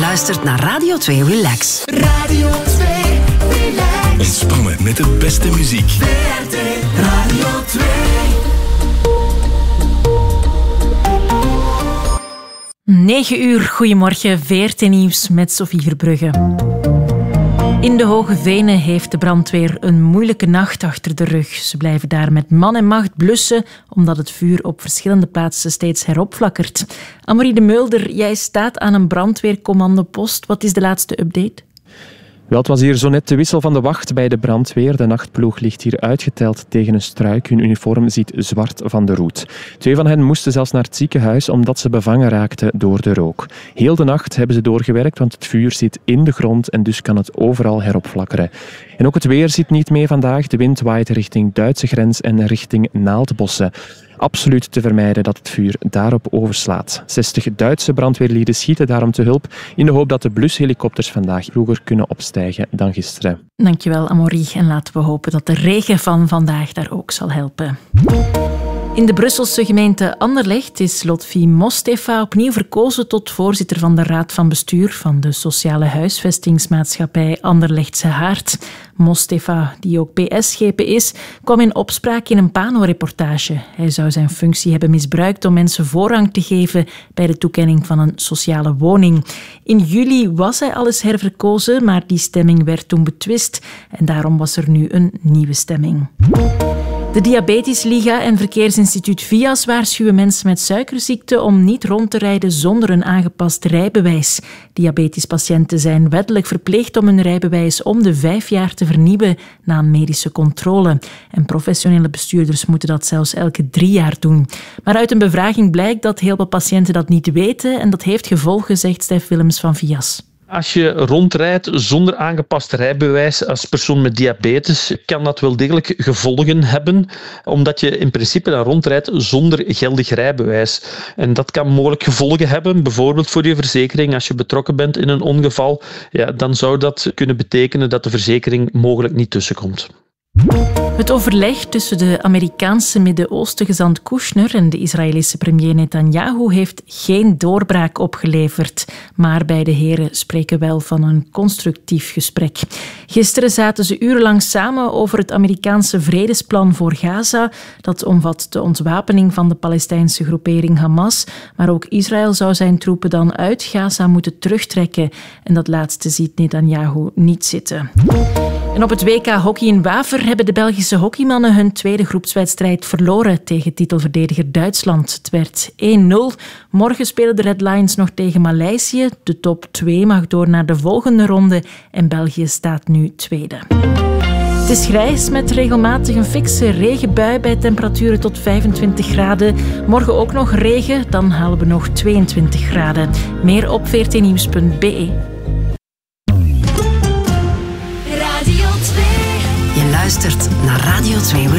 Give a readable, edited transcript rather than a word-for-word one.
luistert naar Radio 2 Relax. Radio 2 Relax. Ontspannen met de beste muziek. VRT Radio 2. 9 uur, goedemorgen, VRT Nieuws met Sophie Verbrugge. In de Hoge Venen heeft de brandweer een moeilijke nacht achter de rug. Ze blijven daar met man en macht blussen, omdat het vuur op verschillende plaatsen steeds heropflakkert. Amorie de Mulder, jij staat aan een brandweercommandopost. Wat is de laatste update? Wel, het was hier zo net de wissel van de wacht bij de brandweer. De nachtploeg ligt hier uitgeteld tegen een struik. Hun uniform ziet zwart van de roet. 2 van hen moesten zelfs naar het ziekenhuis omdat ze bevangen raakten door de rook. Heel de nacht hebben ze doorgewerkt, want het vuur zit in de grond en dus kan het overal heropflakkeren. En ook het weer zit niet mee vandaag. De wind waait richting Duitse grens en richting Naaldbossen. Absoluut te vermijden dat het vuur daarop overslaat. 60 Duitse brandweerlieden schieten daarom te hulp in de hoop dat de blushelikopters vandaag vroeger kunnen opstijgen dan gisteren. Dankjewel, Amorie. En laten we hopen dat de regen van vandaag daar ook zal helpen. In de Brusselse gemeente Anderlecht is Lotfi Mostefa opnieuw verkozen tot voorzitter van de Raad van Bestuur van de sociale huisvestingsmaatschappij Anderlechtse Haard. Mostefa, die ook PS-schepen is, kwam in opspraak in een Pano-reportage. Hij zou zijn functie hebben misbruikt om mensen voorrang te geven bij de toekenning van een sociale woning. In juli was hij al eens herverkozen, maar die stemming werd toen betwist en daarom was er nu een nieuwe stemming. De Diabetesliga en Verkeersinstituut VIAS waarschuwen mensen met suikerziekte om niet rond te rijden zonder een aangepast rijbewijs. Diabetespatiënten zijn wettelijk verplicht om hun rijbewijs om de 5 jaar te vernieuwen na een medische controle. En professionele bestuurders moeten dat zelfs elke 3 jaar doen. Maar uit een bevraging blijkt dat heel veel patiënten dat niet weten en dat heeft gevolgen, zegt Stef Willems van VIAS. Als je rondrijdt zonder aangepast rijbewijs als persoon met diabetes, kan dat wel degelijk gevolgen hebben, omdat je in principe dan rondrijdt zonder geldig rijbewijs. En dat kan mogelijk gevolgen hebben, bijvoorbeeld voor je verzekering. Als je betrokken bent in een ongeval, ja, dan zou dat kunnen betekenen dat de verzekering mogelijk niet tussenkomt. Het overleg tussen de Amerikaanse Midden-Oosten gezant Kushner en de Israëlische premier Netanyahu heeft geen doorbraak opgeleverd. Maar beide heren spreken wel van een constructief gesprek. Gisteren zaten ze urenlang samen over het Amerikaanse vredesplan voor Gaza. Dat omvat de ontwapening van de Palestijnse groepering Hamas. Maar ook Israël zou zijn troepen dan uit Gaza moeten terugtrekken. En dat laatste ziet Netanyahu niet zitten. En op het WK Hockey in Waver hebben de Belgische hockeymannen hun tweede groepswedstrijd verloren tegen titelverdediger Duitsland. Het werd 1-0. Morgen spelen de Red Lions nog tegen Maleisië. De top 2 mag door naar de volgende ronde en België staat nu tweede. Het is grijs met regelmatig een fikse regenbui bij temperaturen tot 25 graden. Morgen ook nog regen, dan halen we nog 22 graden. Meer op vrtnieuws.be. Je luistert naar Radio 2 Relax.